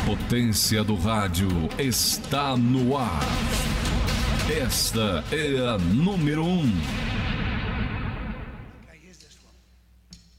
potência do rádio está no ar. Esta é a número 1.